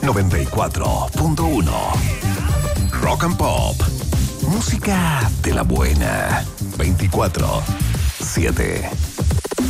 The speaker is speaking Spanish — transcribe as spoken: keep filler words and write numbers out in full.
noventa y cuatro punto uno. Rock and Pop. Música de la buena. veinticuatro siete.